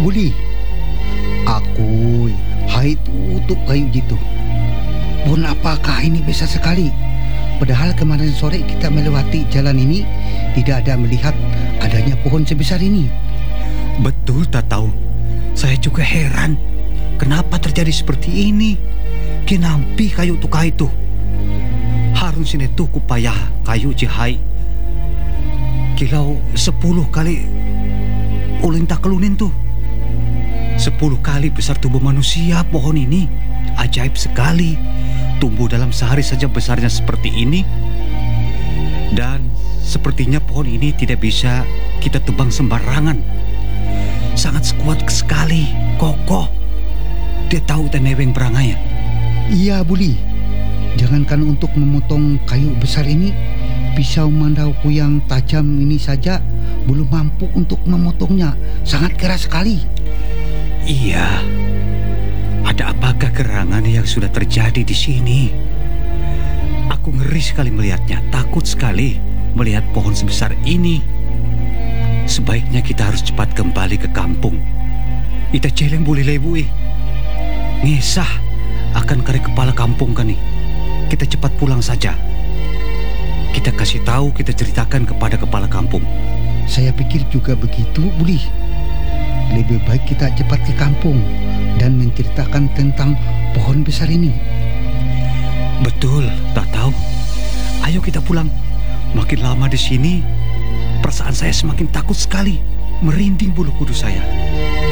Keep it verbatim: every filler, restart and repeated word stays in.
Buli, aku hai tutup kayu gitu. Pohon apakah ini besar sekali? Padahal kemarin sore kita melewati jalan ini tidak ada melihat adanya pohon sebesar ini. Betul, tak tahu. Saya juga heran kenapa terjadi seperti ini. Kinampi kayu tuka itu. Harun sini tuh kupayah kayu cihai. Kilau sepuluh kali ulin tak kelunin tuh. Sepuluh kali besar tubuh manusia pohon ini. Ajaib sekali. Tumbuh dalam sehari saja besarnya seperti ini. Dan sepertinya pohon ini tidak bisa kita tebang sembarangan. Sangat kuat sekali, kokoh. Dia tahu teneweng perangainya. Iya, Buli. Jangankan untuk memotong kayu besar ini, pisau mandauku yang tajam ini saja belum mampu untuk memotongnya. Sangat keras sekali. Iya. Ada apakah gerangan yang sudah terjadi di sini? Aku ngeri sekali melihatnya, takut sekali melihat pohon sebesar ini. Sebaiknya kita harus cepat kembali ke kampung. Ita celeng boleh lebui. Ngesah akan kare kepala kampung kan nih. Kita cepat pulang saja. Kita kasih tahu, kita ceritakan kepada kepala kampung. Saya pikir juga begitu, Buli. Lebih baik kita cepat ke kampung dan menceritakan tentang pohon besar ini. Betul, tak tahu. Ayo kita pulang. Makin lama di sini, perasaan saya semakin takut sekali. Merinding bulu kuduk saya.